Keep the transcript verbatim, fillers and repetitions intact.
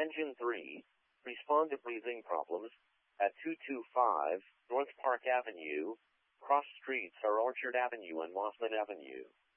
Engine three, respond to breathing problems at two two five North Park Avenue. Cross streets are Orchard Avenue and Mossman Avenue.